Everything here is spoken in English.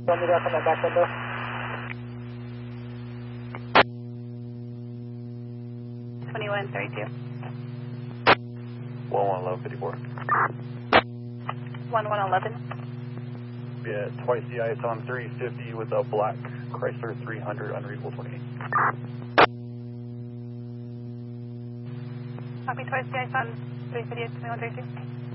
Let me down from that back window. 2132. 1154. 1111. Yeah, twice the ice on 350 with a black Chrysler 300 unreadable 28. Copy, twice the ice on 350 at 2132.